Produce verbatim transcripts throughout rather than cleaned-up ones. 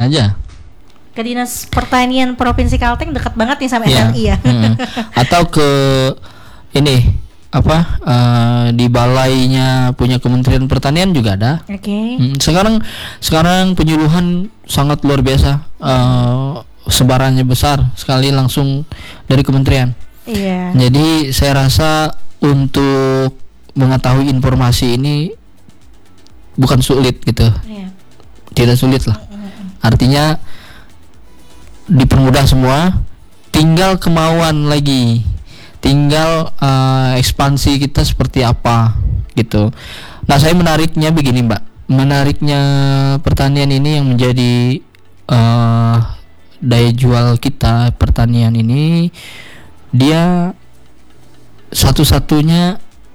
aja. Ke Dinas Pertanian Provinsi Kalteng dekat banget nih sama ya. R R I ya. Hmm. Atau ke ini apa uh, di balainya punya Kementerian Pertanian juga ada. Oke. Okay. Hmm, sekarang sekarang penyuluhan sangat luar biasa. Uh, sebarannya besar sekali langsung dari kementerian. Iya. Jadi saya rasa untuk mengetahui informasi ini bukan sulit gitu. Iya. Tidak sulit lah. Artinya dipermudah semua, tinggal kemauan lagi, tinggal uh, ekspansi kita seperti apa gitu. Nah, saya menariknya begini, Mbak. Menariknya pertanian ini yang menjadi uh, daya jual kita, pertanian ini dia satu-satunya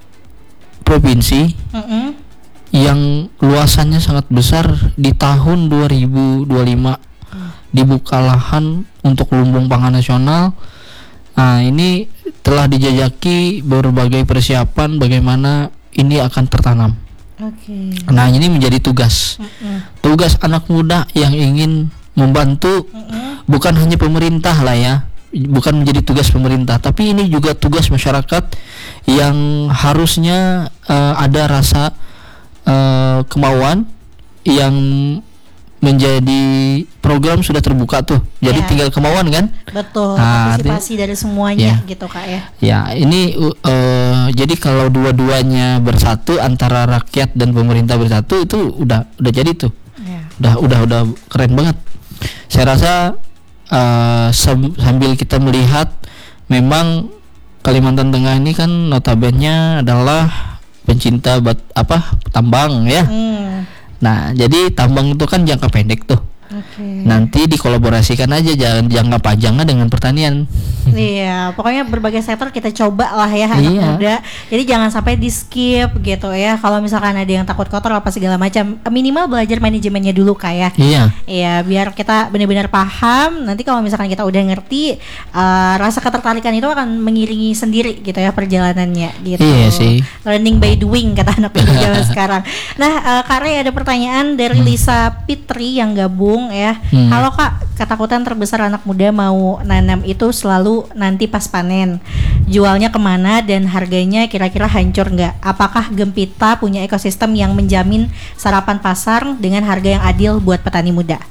provinsi mm-hmm. yang luasannya sangat besar di tahun dua ribu dua puluh lima hmm. dibuka lahan untuk lumbung pangan nasional. Nah, ini telah dijajaki berbagai persiapan bagaimana ini akan tertanam. Okay. Nah, ini menjadi tugas mm-hmm. tugas anak muda yang ingin membantu, mm-hmm. bukan hanya pemerintah lah ya, bukan menjadi tugas pemerintah, tapi ini juga tugas masyarakat yang harusnya uh, ada rasa uh, kemauan yang menjadi program sudah terbuka tuh, jadi ya. Tinggal kemauan kan? Betul, nah, partisipasi dari semuanya ya. Gitu Kak ya. Ya, ini uh, jadi kalau dua-duanya bersatu antara rakyat dan pemerintah bersatu itu udah udah jadi tuh, ya. udah udah udah keren banget. Saya rasa uh, sam- sambil kita melihat memang Kalimantan Tengah ini kan notabene adalah pencinta bat apa tambang ya. Hmm. Nah, jadi tambang itu kan jangka pendek tuh. Okay. Nanti dikolaborasikan aja jangan jangka panjangnya dengan pertanian. Iya, pokoknya berbagai sektor kita coba lah ya anak iya. muda. Jadi jangan sampai di skip gitu ya. Kalau misalkan ada yang takut kotor apa segala macam, minimal belajar manajemennya dulu kayak. Iya. Iya, biar kita benar-benar paham. Nanti kalau misalkan kita udah ngerti, uh, rasa ketertarikan itu akan mengiringi sendiri gitu ya perjalanannya gitu. Iya sih. Learning by doing kata anak muda zaman sekarang. Nah, uh, Kak Ray ada pertanyaan dari hmm. Lisa Fitri yang gabung ya. Hmm. Halo Kak, ketakutan terbesar anak muda mau nanam itu selalu nanti pas panen. Jualnya kemana dan harganya kira-kira hancur nggak? Apakah Gempita punya ekosistem yang menjamin sarapan pasar dengan harga yang adil buat petani muda?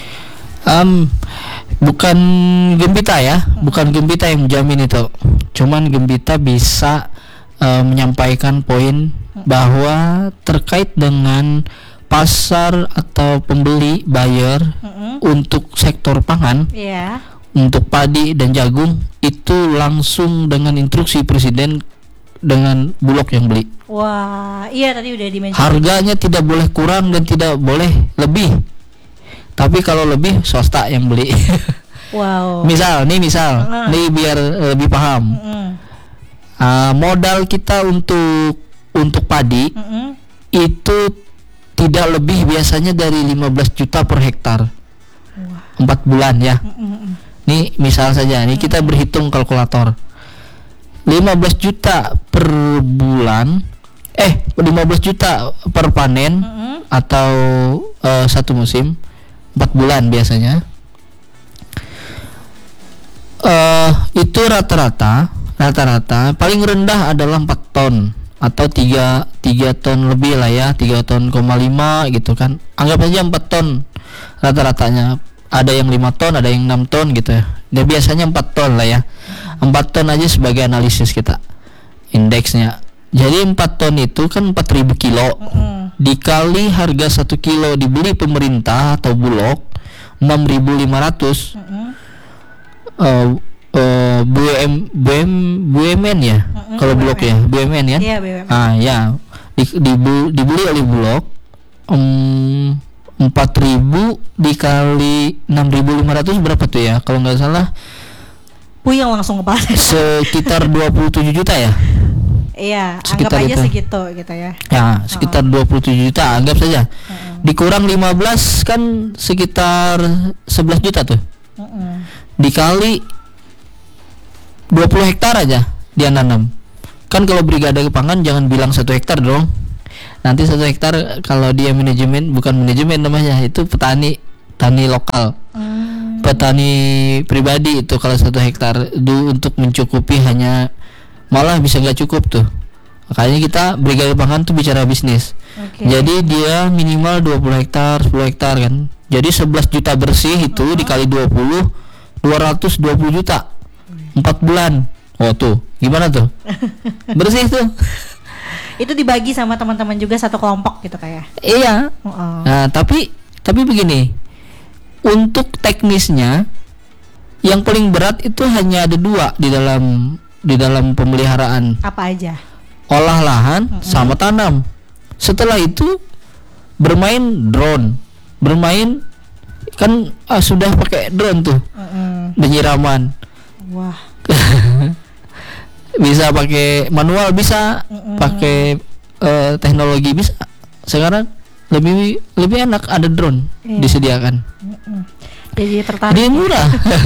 Um, bukan Gempita ya, hmm. bukan Gempita yang menjamin itu. Cuman Gempita bisa uh, menyampaikan poin hmm. bahwa terkait dengan pasar atau pembeli buyer mm-hmm. untuk sektor pangan, yeah. untuk padi dan jagung itu langsung dengan instruksi presiden dengan Bulog yang beli. Wah, iya tadi udah dimention. Harganya tidak boleh kurang dan tidak boleh lebih. Tapi kalau lebih swasta yang beli. Wow. Misal, nih misal, uh-huh. nih biar lebih paham. Uh-huh. Uh, modal kita untuk untuk padi uh-huh. itu tidak lebih biasanya dari lima belas juta per hektar. Wah. empat bulan ya. Mm-mm. Nih misal saja, nih kita berhitung kalkulator. lima belas juta per bulan, eh lima belas juta per panen mm-hmm. atau uh, satu musim, empat bulan biasanya. Uh, itu rata-rata, rata-rata paling rendah adalah empat ton. Atau tiga, tiga ton lebih lah ya, tiga ton koma lima gitu kan. Anggap aja empat ton rata-ratanya. Ada yang lima ton, ada yang enam ton gitu ya. Dan biasanya empat ton lah ya. empat ton aja sebagai analisis kita indeksnya. Jadi empat ton itu kan empat ribu kilo. Dikali harga satu kilo dibeli pemerintah atau Bulog enam ribu lima ratus. Uh, Uh, B U M B U M B U M N ya, mm-hmm. kalau Bulog ya B U M N ya, yeah, B U M N. Ah ya, di, di, dibeli oleh Bulog um, empat ribu dikali enam ribu lima ratus berapa tuh ya? Kalau nggak salah, puyeng langsung kepala. Sekitar dua puluh tujuh juta ya? Iya, sekitar anggap aja itu. Segitu gitu ya. Ya, sekitar oh. dua puluh tujuh juta, anggap saja. Mm-hmm. Dikurang lima belas kan sekitar sebelas juta tuh. Mm-hmm. Dikali dua puluh hektar aja dia nanam. Kan kalau brigade pangan jangan bilang satu hektar dong. Nanti satu hektar kalau dia manajemen, bukan manajemen namanya, itu petani petani lokal. Hmm. Petani pribadi itu kalau satu hektar itu untuk mencukupi hanya malah bisa nggak cukup tuh. Makanya kita Brigade Pangan tuh bicara bisnis. Okay. Jadi dia minimal dua puluh hektar, sepuluh hektar kan. Jadi sebelas juta bersih itu uh-huh. dikali dua puluh, dua ratus dua puluh juta. empat bulan. Oh tuh, gimana tuh? Bersih tuh. Itu dibagi sama teman-teman juga satu kelompok gitu kayak. Iya. Uh-uh. Nah, tapi tapi begini. Untuk teknisnya yang paling berat itu hanya ada dua di dalam di dalam pemeliharaan. Apa aja? Olah lahan mm-hmm. sama tanam. Setelah itu bermain drone, bermain kan ah, sudah pakai drone tuh, mm-hmm. penyiraman. Wah. Bisa pakai manual, bisa mm-hmm. pakai uh, teknologi bisa. Sekarang lebih lebih enak ada drone iya. disediakan. Mm-mm. Jadi tertarik. Dia murah.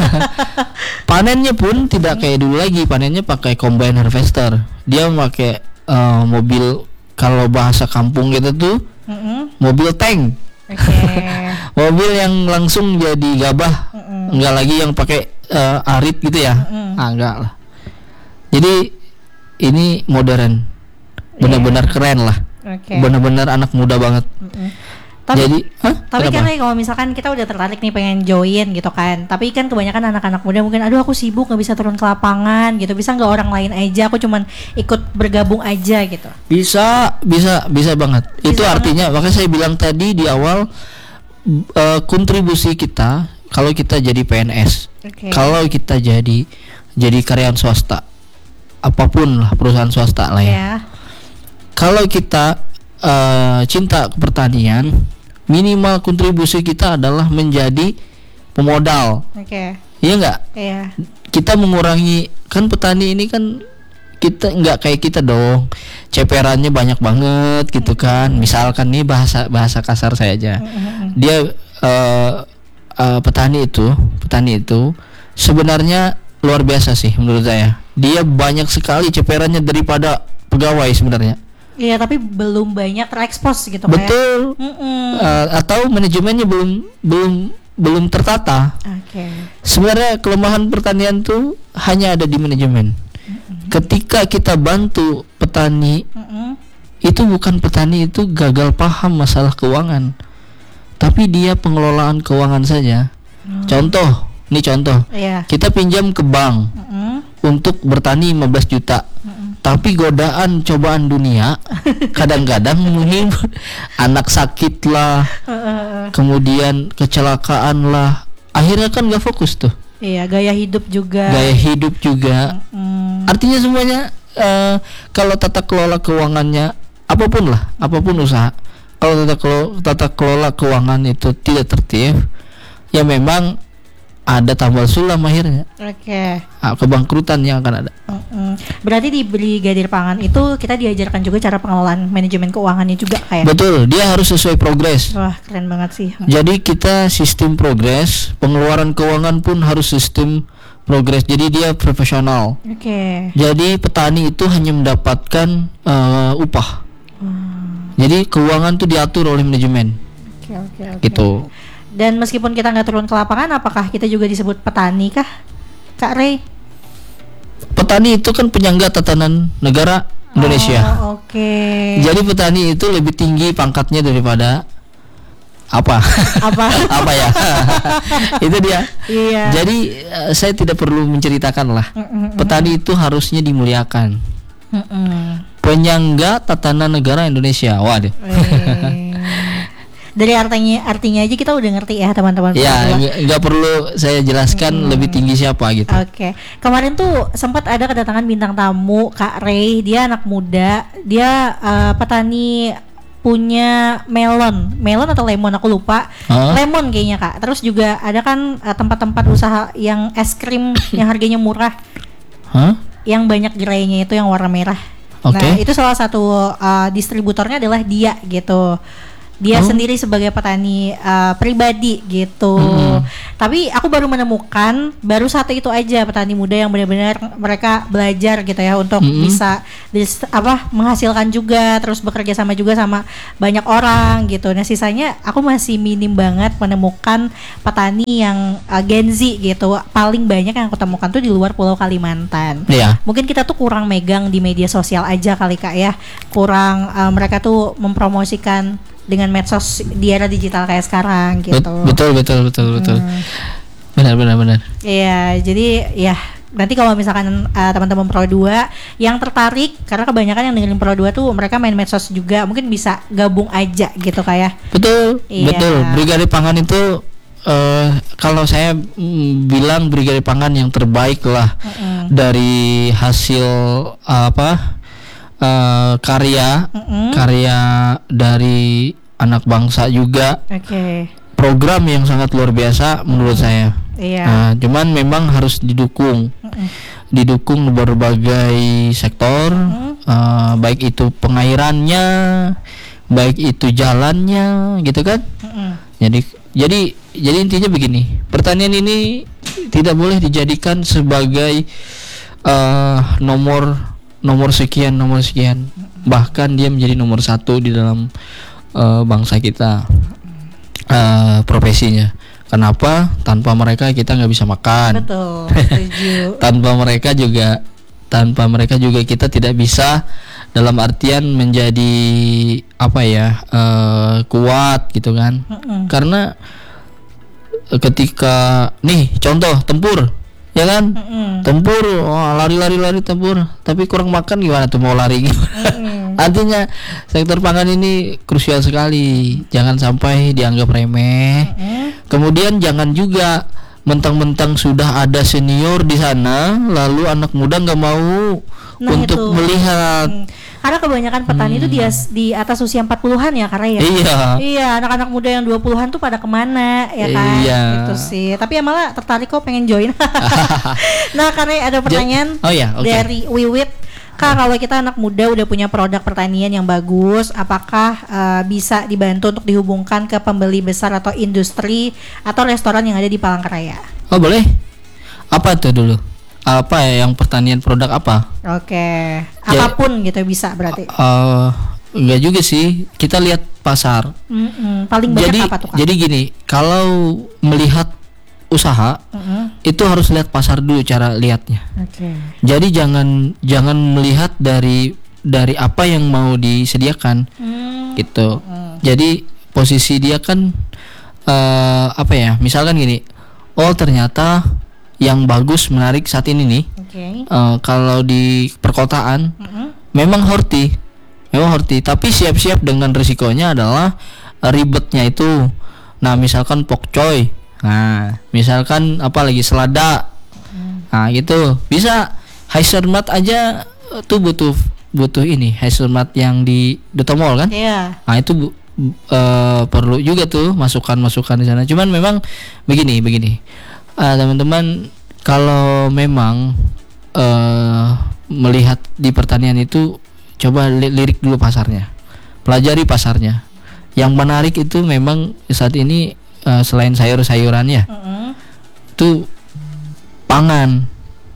Panennya pun tidak kayak dulu lagi. Panennya pakai combine harvester. Dia pakai uh, mobil, kalau bahasa kampung gitu tuh, mm-hmm. mobil tank. Okay. Mobil yang langsung jadi gabah. Mm-mm. Enggak lagi yang pakai uh, arit gitu ya. Ah, enggak lah. Jadi ini modern. Benar-benar yeah. keren lah. Okay. Benar-benar anak muda banget. Mm-mm. Tapi, Jadi, huh? tapi kan kalau misalkan kita udah tertarik nih pengen join gitu kan, tapi kan kebanyakan anak-anak muda mungkin, aduh aku sibuk nggak bisa turun ke lapangan gitu, bisa nggak orang lain aja, aku cuman ikut bergabung aja gitu. Bisa, bisa, bisa banget. Bisa Itu banget. Artinya, makanya saya bilang tadi di awal uh, kontribusi kita kalau kita jadi P N S, okay. kalau kita jadi jadi karyawan swasta, apapun lah perusahaan swasta lah ya. Yeah. Kalau kita uh, cinta ke pertanian, minimal kontribusi kita adalah menjadi pemodal. Oke. Okay. Iya nggak? Iya. Yeah. Kita mengurangi, kan petani ini kan kita nggak kayak kita dong. Ceperannya banyak banget gitu kan. Mm-hmm. Misalkan nih bahasa bahasa kasar saya aja. Mm-hmm. Dia uh, uh, petani itu, petani itu sebenarnya luar biasa sih menurut saya. Dia banyak sekali ceperannya daripada pegawai sebenarnya. Iya, tapi belum banyak terekspos gitu. Betul. Uh, atau manajemennya belum belum belum tertata. Oke. Okay. Sebenarnya kelemahan pertanian tuh hanya ada di manajemen. Mm-hmm. Ketika kita bantu petani, mm-hmm. itu bukan petani itu gagal paham masalah keuangan, tapi dia pengelolaan keuangan saja. Mm. Contoh, ini contoh. Yeah. Kita pinjam ke bank mm-hmm. untuk bertani lima belas juta. Mm-hmm. Tapi godaan cobaan dunia kadang-kadang mungkin anak sakit lah, kemudian kecelakaan lah, akhirnya kan gak fokus tuh. Iya, gaya hidup juga. Gaya hidup juga. Mm. Artinya semuanya uh, kalau tata kelola keuangannya apapun lah, apapun usaha, kalau tata kelola, tata kelola keuangan itu tidak tertib, ya memang ada tambal sulam akhirnya. Oke. Okay. Kebangkrutan yang akan ada. Mm-mm. Berarti di Brigadir Pangan itu kita diajarkan juga cara pengelolaan manajemen keuangannya juga kayak. Betul, dia harus sesuai progres. Wah, keren banget sih. Jadi kita sistem progres, pengeluaran keuangan pun harus sistem progres. Jadi dia profesional. Oke. Okay. Jadi petani itu hanya mendapatkan uh, upah. Hmm. Jadi keuangan itu diatur oleh manajemen. Oke, okay, oke, okay, oke. Okay. Gitu. Dan meskipun kita nggak turun ke lapangan, apakah kita juga disebut petani kah, Kak Ray? Petani itu kan penyangga tatanan negara Indonesia. Oh, oke. Okay. Jadi petani itu lebih tinggi pangkatnya daripada apa? Apa? Apa ya? Itu dia. Iya. Jadi uh, saya tidak perlu menceritakan lah. Mm-mm. Petani itu harusnya dimuliakan. Mm-mm. Penyangga tatanan negara Indonesia. Waduh. Dari artinya artinya aja kita udah ngerti ya teman-teman. Ya, nggak perlu saya jelaskan hmm. lebih tinggi siapa gitu. Oke. Okay. Kemarin tuh sempat ada kedatangan bintang tamu Kak Ray. Dia anak muda. Dia uh, petani punya melon, melon atau lemon aku lupa. Huh? Lemon kayaknya Kak. Terus juga ada kan uh, tempat-tempat usaha yang es krim yang harganya murah. Huh? Yang banyak gerainya itu yang warna merah. Okay. Nah itu salah satu uh, distributornya adalah dia gitu. Dia oh. sendiri sebagai petani uh, pribadi gitu. Hmm. Tapi aku baru menemukan baru satu itu aja petani muda yang benar-benar mereka belajar gitu ya untuk mm-hmm. bisa dis, apa menghasilkan juga, terus bekerja sama juga sama banyak orang gitu. Nah sisanya aku masih minim banget menemukan petani yang uh, Gen Z gitu. Paling banyak yang aku temukan tuh di luar Pulau Kalimantan. Iya. Mungkin kita tuh kurang megang di media sosial aja kali Kak ya. Kurang uh, mereka tuh mempromosikan dengan medsos di era digital kayak sekarang gitu. Betul betul betul betul. Hmm. Benar benar benar. Iya, jadi ya nanti kalau misalkan uh, teman-teman Pro dua yang tertarik, karena kebanyakan yang dengerin Pro dua tuh mereka main medsos juga, mungkin bisa gabung aja gitu kayak. Betul. Iya. Betul. Brigade Pangan itu uh, kalau saya mm, bilang Brigade Pangan yang terbaik lah mm-hmm. dari hasil uh, apa? Uh, karya mm-hmm. karya dari anak bangsa juga. Oke. Okay. Program yang sangat luar biasa menurut mm-hmm. saya. Iya. Nah, cuman memang harus didukung, mm-hmm. didukung berbagai sektor, mm-hmm. uh, baik itu pengairannya, baik itu jalannya, gitu kan? Mm-hmm. Jadi jadi jadi intinya begini, pertanian ini tidak boleh dijadikan sebagai uh, nomor nomor sekian nomor sekian bahkan dia menjadi nomor satu di dalam uh, bangsa kita uh, profesinya. Kenapa? Tanpa mereka kita nggak bisa makan. Betul. Setuju. tanpa mereka juga tanpa mereka juga kita tidak bisa dalam artian menjadi apa ya uh, kuat gitu kan. Mm-mm. Karena ketika nih contoh tempur ya kan, mm-mm. tempur oh, lari-lari lari tempur tapi kurang makan gimana tuh mau lari mm-mm. Artinya sektor pangan ini krusial sekali, jangan sampai dianggap remeh. Mm-mm. Kemudian jangan juga mentang-mentang sudah ada senior di sana lalu anak muda nggak mau nah, untuk itu. melihat mm. Karena kebanyakan petani itu hmm. di, di atas usia empat puluhan ya karena ya. Iya. Iya, anak-anak muda yang dua puluhan tuh pada kemana ya kan? Iya. Gitu sih. Tapi ya malah tertarik kok pengen join. Nah, karena ada pertanyaan oh, iya, okay. dari Wiwit. Kak, kalau kita anak muda udah punya produk pertanian yang bagus, apakah uh, bisa dibantu untuk dihubungkan ke pembeli besar atau industri atau restoran yang ada di Palangkaraya? Oh, boleh. Apa tuh dulu? Apa ya yang pertanian produk apa? Oke, apapun gitu bisa berarti. Uh, enggak juga sih, kita lihat pasar. Mm-mm. Paling banyak jadi, apa tuh Kak? Jadi gini, kalau melihat usaha mm-hmm. itu harus lihat pasar dulu cara lihatnya. Oke. Jadi jangan jangan melihat dari dari apa yang mau disediakan, mm. gitu. Mm. Jadi posisi dia kan uh, apa ya? Misalkan gini, oh ternyata yang bagus menarik saat ini nih okay. uh, kalau di perkotaan mm-hmm. memang horti memang horti tapi siap-siap dengan risikonya adalah uh, ribetnya itu. Nah misalkan pokcoy, nah misalkan apa lagi selada, mm. nah gitu bisa. Hazelnut aja uh, tuh butuh butuh ini hazelnut yang di Detomol kan, yeah. Nah itu bu, uh, perlu juga tuh masukan-masukan di sana. Cuman memang begini begini Uh, teman-teman, kalau memang uh, melihat di pertanian itu coba li- lirik dulu pasarnya, pelajari pasarnya. Yang menarik itu memang saat ini uh, selain sayur-sayurannya, mm-hmm. itu pangan.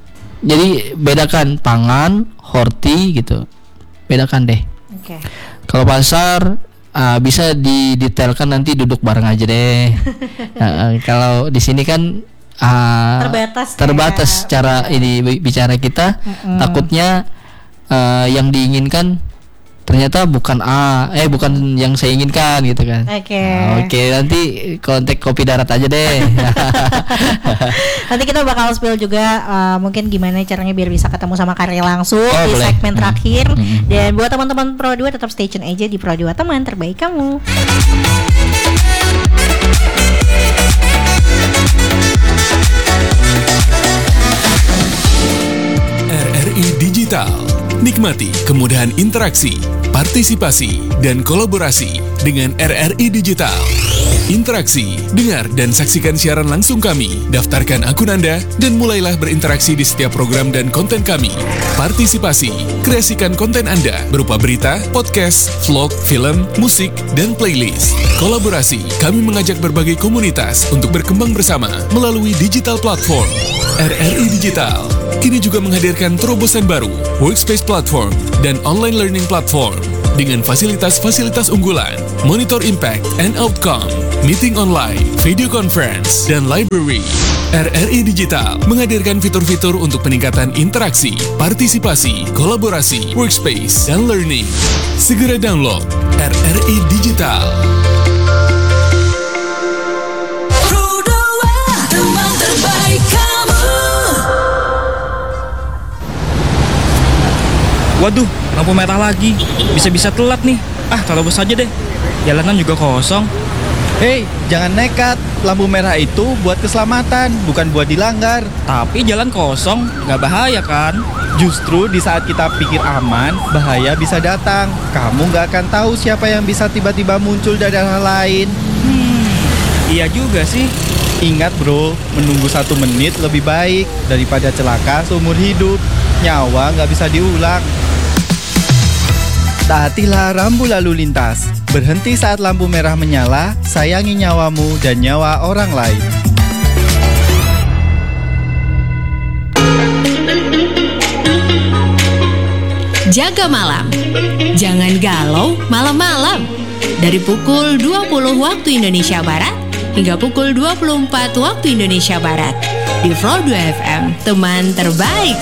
Jadi bedakan pangan, horti gitu, bedakan deh. Okay. Kalau pasar uh, bisa didetailkan nanti duduk bareng aja deh. uh, kalau di sini kan Uh, terbatas terbatas ya. cara ini bicara kita, mm-hmm. takutnya uh, yang diinginkan ternyata bukan A eh bukan yang saya inginkan gitu kan. Oke. Okay. Nah, Oke okay, nanti kontak Kopi Darat aja deh. Nanti kita bakal spill juga uh, mungkin gimana caranya biar bisa ketemu sama Karya langsung oh, di boleh. segmen terakhir. Mm-hmm. Dan buat teman-teman Pro dua tetap stay tune aja di Pro dua, teman terbaik kamu. R R I Digital. Nikmati kemudahan interaksi, partisipasi, dan kolaborasi dengan R R I Digital. Interaksi, dengar dan saksikan siaran langsung kami. Daftarkan akun Anda dan mulailah berinteraksi di setiap program dan konten kami. Partisipasi, kreasikan konten Anda berupa berita, podcast, vlog, film, musik, dan playlist. Kolaborasi, kami mengajak berbagai komunitas untuk berkembang bersama melalui digital platform. R R I Digital kini juga menghadirkan terobosan baru, workspace platform, dan online learning platform dengan fasilitas-fasilitas unggulan, monitor impact and outcome, meeting online, video conference, dan library. R R I Digital menghadirkan fitur-fitur untuk peningkatan interaksi, partisipasi, kolaborasi, workspace, dan learning. Segera download R R I Digital. Teman terbaik kamu. Waduh, lampu merah lagi. Bisa-bisa telat nih. Ah, terobos aja deh. Jalanan juga kosong. Hei, jangan nekat. Lampu merah itu buat keselamatan, bukan buat dilanggar. Tapi jalan kosong, nggak bahaya kan? Justru di saat kita pikir aman, bahaya bisa datang. Kamu nggak akan tahu siapa yang bisa tiba-tiba muncul dari arah lain. Hmm, iya juga sih. Ingat bro, menunggu satu menit lebih baik daripada celaka seumur hidup. Nyawa nggak bisa diulang. Taatilah rambu lalu lintas. Berhenti saat lampu merah menyala, sayangi nyawamu dan nyawa orang lain. Jaga malam. Jangan galau malam-malam. Dari pukul dua puluh waktu Indonesia Barat hingga pukul dua puluh empat waktu Indonesia Barat. Di Flow dua F M, teman terbaik.